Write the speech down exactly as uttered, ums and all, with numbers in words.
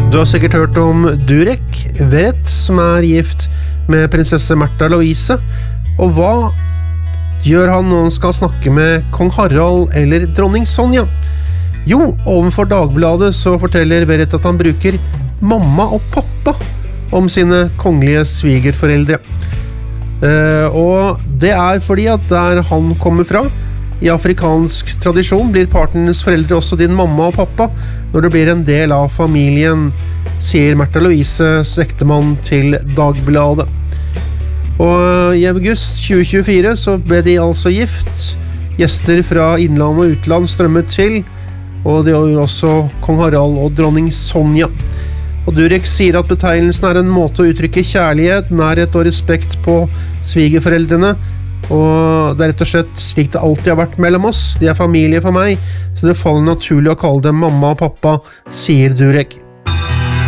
Du har sikkert hørt om Durek Verrett, som er gift med prinsesse Märtha Louise. Og hva gjør han når han skal snakke med kong Harald eller dronning Sonja? Jo, ovenfor Dagbladet så forteller Verrett at han bruker mamma og pappa om sine kongelige svigerforeldre. Uh, og det er fordi at der han kommer fra, i afrikansk tradisjon, blir partnerens foreldre også din mamma og pappa når det blir en del av familien, sier Märtha Louises ektemann til Dagbladet. Og i august tjue tjuefire så ble de altså gift. Gjester fra innland og utland strømmet til, og det gjorde også kong Harald og dronning Sonja. Og Durek sier at betegnelsen er en måte å uttrykke kjærlighet, nærhet og respekt på svigerforeldrene, og det er rett og slett slik det alltid har vært mellom oss. De er familie for meg, så det faller naturlig å kalle dem mamma og pappa, sier Durek.